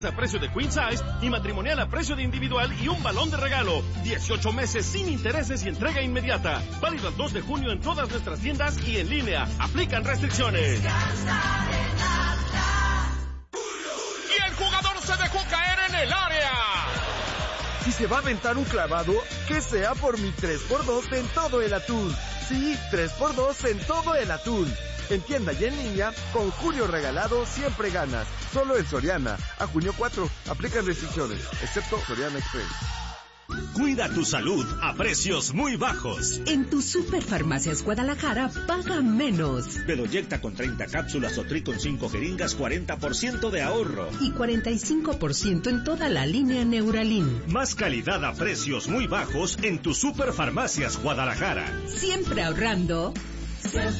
A precio de Queen Size y matrimonial a precio de individual y un balón de regalo. 18 meses sin intereses y entrega inmediata. Válido el 2 de junio en todas nuestras tiendas y en línea. Aplican restricciones. Y el jugador se dejó caer en el área. Si se va a aventar un clavado, que sea por mi 3x2 en todo el atún. Sí, 3x2 en todo el atún. En tienda y en línea, con Julio Regalado siempre ganas. Solo en Soriana. A junio 4. Aplican restricciones, excepto Soriana Express. Cuida tu salud a precios muy bajos. En tu Superfarmacias Guadalajara, paga menos. Bedoyecta con 30 cápsulas o Tri con 5 jeringas, 40% de ahorro. Y 45% en toda la línea Neuralin. Más calidad a precios muy bajos en tu Superfarmacias Guadalajara. Siempre ahorrando.